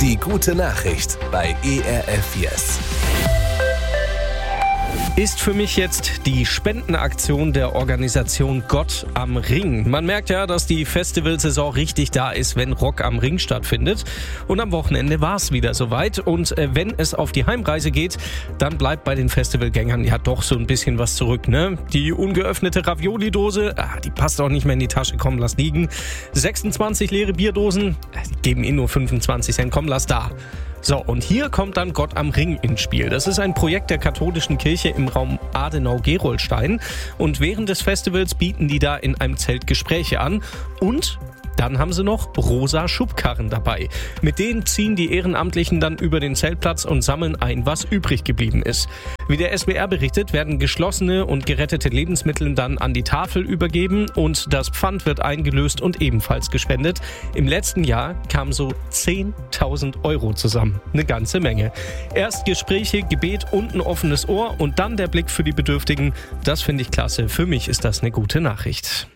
Die gute Nachricht bei ERF Yes. Ist für mich jetzt die Spendenaktion der Organisation Gott am Ring. Man merkt ja, dass die Festivalsaison richtig da ist, wenn Rock am Ring stattfindet. Und am Wochenende war es wieder soweit. Und wenn es auf die Heimreise geht, dann bleibt bei den Festivalgängern ja doch so ein bisschen was zurück, ne? Die ungeöffnete Ravioli-Dose, die passt auch nicht mehr in die Tasche, komm, lass liegen. 26 leere Bierdosen, die geben nur 25 Cent, komm, lass da. So, und hier kommt dann Gott am Ring ins Spiel. Das ist ein Projekt der katholischen Kirche im Raum Adenau-Gerolstein. Und während des Festivals bieten die da in einem Zelt Gespräche an. Und dann haben sie noch rosa Schubkarren dabei. Mit denen ziehen die Ehrenamtlichen dann über den Zeltplatz und sammeln ein, was übrig geblieben ist. Wie der SWR berichtet, werden geschlossene und gerettete Lebensmittel dann an die Tafel übergeben und das Pfand wird eingelöst und ebenfalls gespendet. Im letzten Jahr kamen so 10.000 Euro zusammen. Eine ganze Menge. Erst Gespräche, Gebet und ein offenes Ohr und dann der Blick für die Bedürftigen. Das finde ich klasse. Für mich ist das eine gute Nachricht.